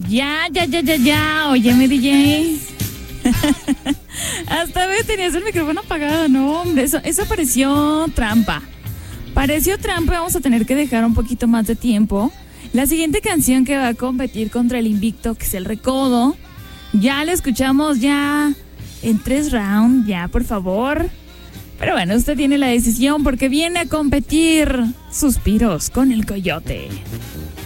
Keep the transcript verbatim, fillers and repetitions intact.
Ya, ya, ya, ya, ya. Óyeme, D J. Hasta vez tenías el micrófono apagado, no, hombre. Eso, eso pareció trampa. Pareció trampa. Vamos a tener que dejar un poquito más de tiempo. La siguiente canción que va a competir contra el invicto, que es El Recodo, ya la escuchamos ya en tres rounds. Ya, por favor. Pero bueno, usted tiene la decisión porque viene a competir Suspiros con el Coyote.